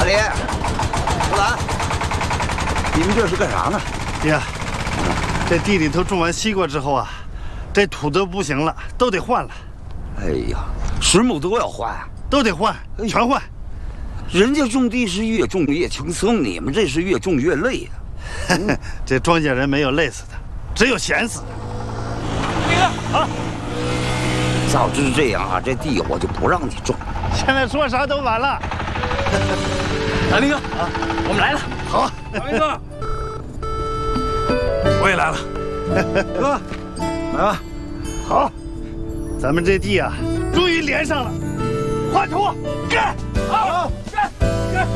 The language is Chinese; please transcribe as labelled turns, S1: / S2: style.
S1: 李、胡兰，你们这是干啥呢？
S2: 爹，这地里头种完西瓜之后啊，这土都不行了，都得换了。
S1: 哎呀，石木都要换，
S2: 都得换，全换。
S1: 人家种地是越种越轻松，你们这是越种越累呀。
S2: 这庄稼人没有累死的，只有闲死的。
S3: 李哥啊，
S1: 早知这样啊，这地我就不让你种。
S2: 现在说啥都晚了。
S3: 大林哥啊，我们来了。
S2: 好，
S3: 大林哥，我也来了。
S2: 哥，来吧。好，咱们这地啊，终于连上了。换土，干！好。